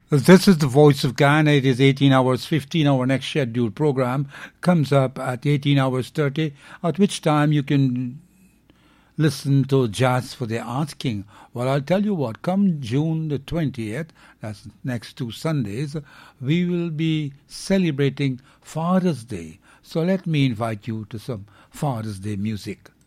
This is the Voice of Ghana. It is 18 hours 15. Our next scheduled program comes up at 18 hours 30, at which time you can listen to Jazz for the Asking. Well, I'll tell you what, come June the 20th, that's next 2 Sundays, we will be celebrating Father's Day. So let me invite you to some Father's Day music.